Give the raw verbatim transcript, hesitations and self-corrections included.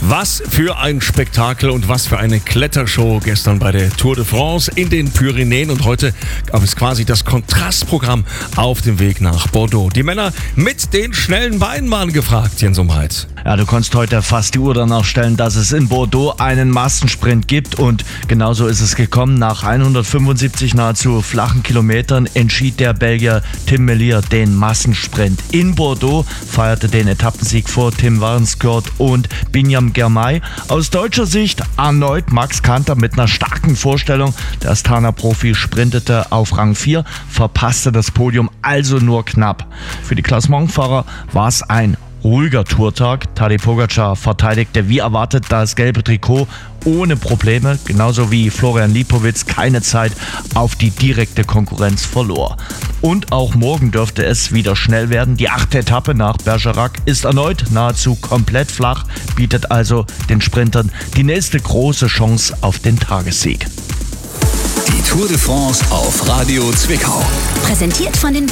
Was für ein Spektakel und was für eine Klettershow gestern bei der Tour de France in den Pyrenäen. Und heute gab es quasi das Kontrastprogramm auf dem Weg nach Bordeaux. Die Männer mit den schnellen Beinen waren gefragt, Jens Umheit. Ja, du konntest heute fast die Uhr danach stellen, dass es in Bordeaux einen Massensprint gibt. Und genauso ist es gekommen. Nach hundertfünfundsiebzig nahezu flachen Kilometern entschied der Belgier Tim Merlier den Massensprint. In Bordeaux feierte den Etappensieg vor Tim Warnskjold und Binyam Girmay. Aus deutscher Sicht erneut Max Kanter mit einer starken Vorstellung. Der Astana-Profi sprintete auf Rang vier, verpasste das Podium also nur knapp. Für die Klassementfahrer war es ein ruhiger Tourtag. Tadej Pogačar verteidigte wie erwartet das gelbe Trikot ohne Probleme, genauso wie Florian Lipowitz keine Zeit auf die direkte Konkurrenz verlor. Und auch morgen dürfte es wieder schnell werden. Die achte Etappe nach Bergerac ist erneut nahezu komplett flach, bietet also den Sprintern die nächste große Chance auf den Tagessieg. Die Tour de France auf Radio Zwickau. Präsentiert von den